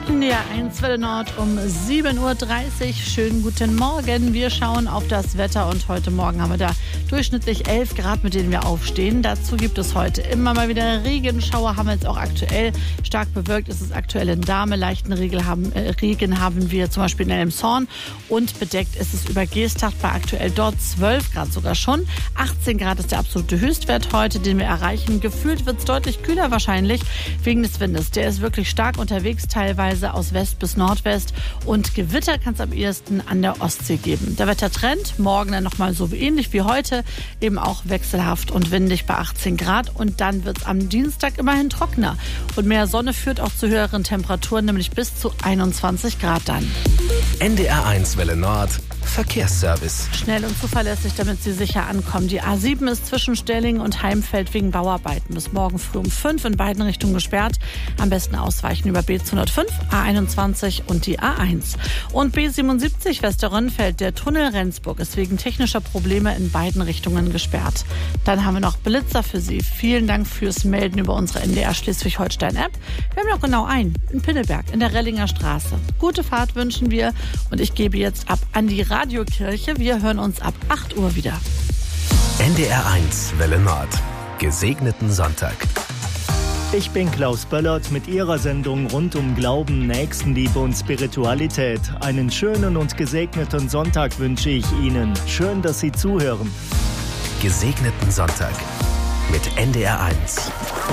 Ja, 1 Welle Nord um 7.30 Uhr. Schönen guten Morgen. Wir schauen auf das Wetter und heute Morgen haben wir da durchschnittlich 11 Grad, mit denen wir aufstehen. Dazu gibt es heute immer mal wieder Regenschauer, haben wir jetzt auch aktuell. Stark bewölkt ist es aktuell in Dahme. Leichten Regen haben wir zum Beispiel in Elmshorn und bedeckt ist es über Geestach bei aktuell dort 12 Grad sogar schon. 18 Grad ist der absolute Höchstwert heute, den wir erreichen. Gefühlt wird es deutlich kühler wahrscheinlich wegen des Windes. Der ist wirklich stark unterwegs, teilweise aus West bis Nordwest, und Gewitter kann es am ehesten an der Ostsee geben. Der Wettertrend morgen dann nochmal so ähnlich wie heute, eben auch wechselhaft und windig bei 18 Grad, und dann wird es am Dienstag immerhin trockener und mehr Sonne führt auch zu höheren Temperaturen, nämlich bis zu 21 Grad dann. NDR 1 Welle Nord Verkehrsservice. Schnell und zuverlässig, damit Sie sicher ankommen. Die A7 ist zwischen Stellingen und Heimfeld wegen Bauarbeiten bis morgen früh um 5 in beiden Richtungen gesperrt. Am besten ausweichen über B205, A21 und die A1. Und B77 Westerrönnfeld, der Tunnel Rendsburg, ist wegen technischer Probleme in beiden Richtungen gesperrt. Dann haben wir noch Blitzer für Sie. Vielen Dank fürs Melden über unsere NDR Schleswig-Holstein-App. Wir haben noch genau einen in Pinneberg in der Rellinger Straße. Gute Fahrt wünschen wir und ich gebe jetzt ab an die Radiokirche. Wir hören uns ab 8 Uhr wieder. NDR 1 Welle Nord. Gesegneten Sonntag. Ich bin Klaus Böllert mit Ihrer Sendung rund um Glauben, Nächstenliebe und Spiritualität. Einen schönen und gesegneten Sonntag wünsche ich Ihnen. Schön, dass Sie zuhören. Gesegneten Sonntag mit NDR 1.